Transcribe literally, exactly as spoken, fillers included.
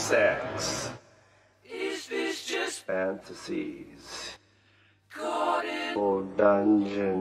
sex? Is this just fantasies? Caught in or dungeon?